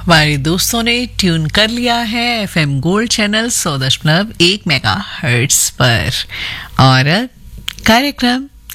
हमारे दोस्तों ने ट्यून कर लिया है एफएम गोल्ड चैनल 100.1 मेगाहर्ट्ज पर और कार्यक्रम